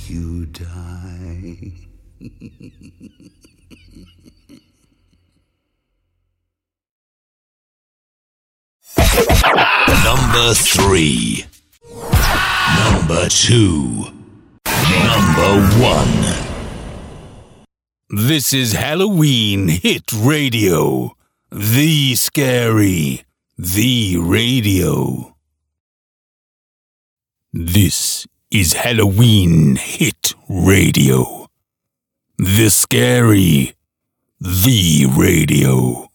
you die. Number 3. Number 2. Number 1. This is Halloween Hit Radio. The Scary. The Radio. This is Halloween Hit Radio. The Scary. The Radio.